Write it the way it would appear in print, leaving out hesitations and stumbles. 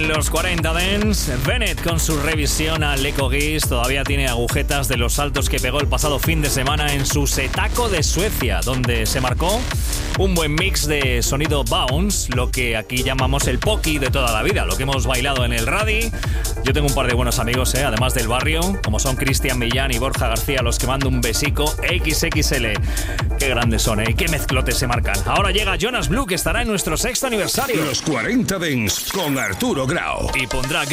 en los 40 Dance. Bennett con su revisión a Leco Guis todavía tiene agujetas de los saltos que pegó el pasado fin de semana en su Setaco de Suecia, donde se marcó un buen mix de sonido bounce, lo que aquí llamamos el poki de toda la vida, lo que hemos bailado en el Radi. Yo tengo un par de buenos amigos, además del barrio, como son Cristian Millán y Borja García, los que mando un besico XXL. Qué grandes son, qué mezclotes se marcan. Ahora llega Jonas Blue, que estará en nuestro 6º aniversario. Los 40 Dance con Arturo Grau. Y pondrá